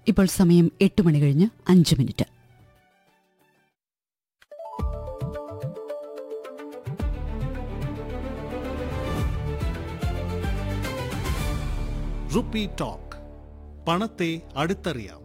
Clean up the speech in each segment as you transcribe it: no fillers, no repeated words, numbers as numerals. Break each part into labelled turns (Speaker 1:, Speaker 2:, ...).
Speaker 1: ഇപ്പോൾ സമയം 8 മണി കഴിഞ്ഞ് 5 മിനിറ്റ്.
Speaker 2: Rupee talk. പണത്തെ അടുത്തറിയാം.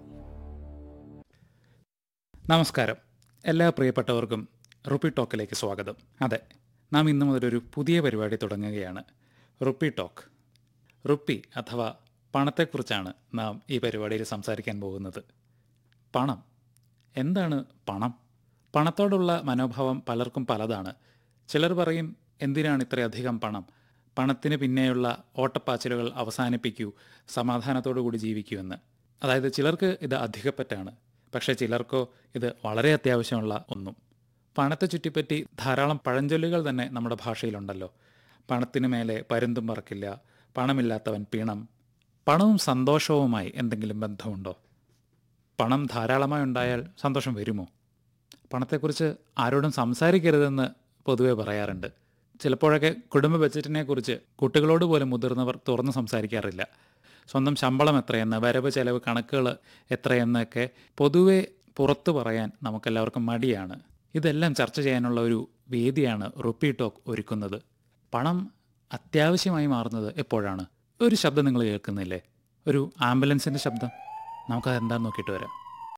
Speaker 3: നമസ്കാരം. എല്ലാ പ്രിയപ്പെട്ടവർക്കും റുപ്പി ടോക്കിലേക്ക് സ്വാഗതം. അതെ, നാം ഇന്നു മുതലൊരു പുതിയ പരിപാടി തുടങ്ങുകയാണ്, റുപ്പി ടോക്ക്. റുപ്പി അഥവാ പണത്തെക്കുറിച്ചാണ് നാം ഈ പരിപാടിയിൽ സംസാരിക്കാൻ പോകുന്നത്. പണം. എന്താണ് പണം? പണത്തോടുള്ള മനോഭാവം പലർക്കും പലതാണ്. ചിലർ പറയും, എന്തിനാണ് ഇത്രയധികം പണം? പണത്തിന് പിന്നെയുള്ള ഓട്ടപ്പാച്ചിലുകൾ അവസാനിപ്പിക്കൂ, സമാധാനത്തോടു കൂടി ജീവിക്കൂ എന്ന്. അതായത് ചിലർക്ക് ഇത് അധികപ്പറ്റാണ്, പക്ഷേ ചിലർക്കോ ഇത് വളരെ അത്യാവശ്യമുള്ള ഒന്നും. പണത്തെ ചുറ്റിപ്പറ്റി ധാരാളം പഴഞ്ചൊല്ലുകൾ തന്നെ നമ്മുടെ ഭാഷയിലുണ്ടല്ലോ. പണത്തിനു മേലെ പരുന്തും പറക്കില്ല, പണമില്ലാത്തവൻ പിണം. പണവും സന്തോഷവുമായി എന്തെങ്കിലും ബന്ധമുണ്ടോ? പണം ധാരാളമായി ഉണ്ടായാൽ സന്തോഷം വരുമോ? പണത്തെക്കുറിച്ച് ആരോടും സംസാരിക്കരുതെന്ന് പൊതുവെ പറയാറുണ്ട്. ചിലപ്പോഴൊക്കെ കുടുംബ ബഡ്ജറ്റിനെക്കുറിച്ച് കുട്ടികളോട് പോലും മുതിർന്നവർ തുറന്ന് സംസാരിക്കാറില്ല. സ്വന്തം ശമ്പളം എത്രയെന്ന്, വരവ് ചെലവ് കണക്കുകൾ എത്രയെന്നൊക്കെ പൊതുവെ പുറത്തു പറയാൻ നമുക്കെല്ലാവർക്കും മടിയാണ്. ഇതെല്ലാം ചർച്ച ചെയ്യാനുള്ള ഒരു വേദിയാണ് റുപ്പി ടോക്ക് ഒരുക്കുന്നത്. പണം അത്യാവശ്യമായി മാറുന്നത് എപ്പോഴാണ്? ഒരു ശബ്ദം നിങ്ങൾ കേൾക്കുന്നില്ലേ? ഒരു ആംബുലൻസിൻ്റെ ശബ്ദം. നമുക്കതെന്താണെന്ന് നോക്കിയിട്ട് വരാം.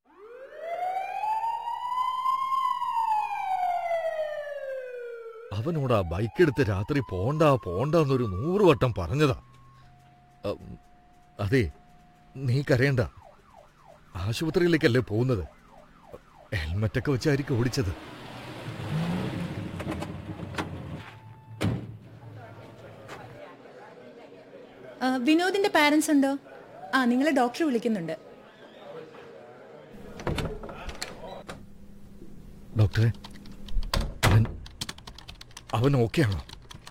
Speaker 4: അവനോടാ ബൈക്കെടുത്ത് രാത്രി പോണ്ടെന്നൊരു 100 വട്ടം പറഞ്ഞതാ. അതെ, നീ കരയണ്ട. ആശുപത്രിയിലേക്കല്ലേ പോകുന്നത്. ഹെൽമറ്റൊക്കെ വെച്ചായിരിക്കും ഓടിച്ചത്.
Speaker 5: വിനോദിന്റെ പാരന്റ്സ് ഉണ്ടോ? നിങ്ങളെ ഡോക്ടർ വിളിക്കുന്നുണ്ട്.
Speaker 4: ഡോക്ടറെ, അവൻ ഓക്കെ ആണോ?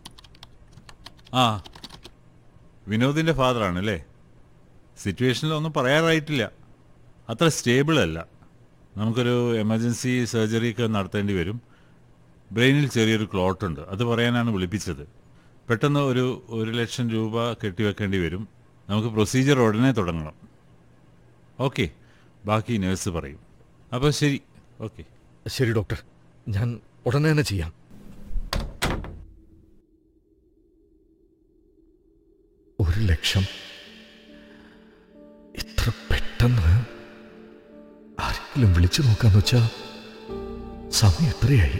Speaker 6: വിനോദിൻ്റെ ഫാദറാണല്ലേ. സിറ്റുവേഷനിലൊന്നും പറയാറായിട്ടില്ല. അത്ര സ്റ്റേബിൾ അല്ല. നമുക്കൊരു എമർജൻസി സർജറി ഒക്കെ നടത്തേണ്ടി വരും. ബ്രെയിനിൽ ചെറിയൊരു ക്ലോട്ടുണ്ട്, അത് പറയാനാണ് വിളിപ്പിച്ചത്. പെട്ടെന്ന് ഒരു 1,00,000 രൂപ കെട്ടിവെക്കേണ്ടി വരും. നമുക്ക് പ്രൊസീജിയർ ഉടനെ തുടങ്ങണം. ഓക്കെ, ബാക്കി നേഴ്സ് പറയും. അപ്പോൾ ശരി. ഓക്കെ.
Speaker 4: ശരി ഡോക്ടർ, ഞാൻ ഉടനെ തന്നെ ചെയ്യാം. ഒരു 1,00,000 ഇത്ര പെട്ടെന്ന്? ആരെങ്കിലും വിളിച്ചു നോക്കാന്ന് വെച്ചാ സമയം എത്രയായി?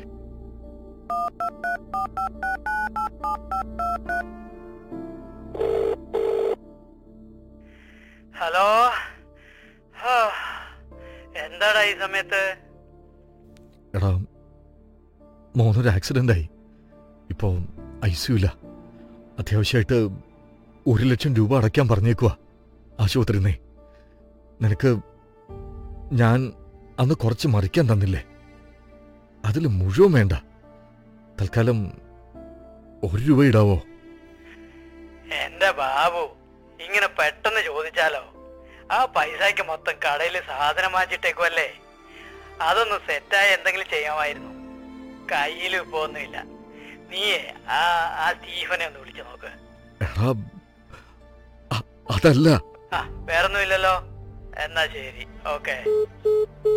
Speaker 7: ഹലോ, എന്താടാ ഈ സമയത്ത്?
Speaker 4: എടാ, മോനൊരു ആക്സിഡന്റ് ആയി. ഇപ്പോ ICUല. അത്യാവശ്യമായിട്ട് 1,00,000 രൂപ അടയ്ക്കാൻ പറഞ്ഞേക്കുവാ ആശുപത്രിന്നേ. നിനക്ക് ഞാൻ അന്ന് കുറച്ച് മറിക്കാൻ തന്നില്ലേ, അതിൽ മുഴുവൻ വേണ്ട. തൽക്കാലം 1 രൂപ ഇടാവോ?
Speaker 7: എന്റെ ബാബു, ഇങ്ങനെ പെട്ടെന്ന് ചോദിച്ചാലോ? ആ പൈസയ്ക്ക് മൊത്തം കടയിൽ സാധനം വാങ്ങിച്ചിട്ടേക്കുമല്ലേ. അതൊന്ന് സെറ്റായി എന്തെങ്കിലും ചെയ്യാമായിരുന്നു. കയ്യിൽ ഇപ്പൊ ഒന്നുമില്ല. നീയേ ആ സ്റ്റീഫനെ ഒന്ന് വിളിച്ചു നോക്ക്.
Speaker 4: അതല്ല.
Speaker 7: വേറൊന്നുമില്ലല്ലോ. എന്നാ ശരി, ഓക്കെ.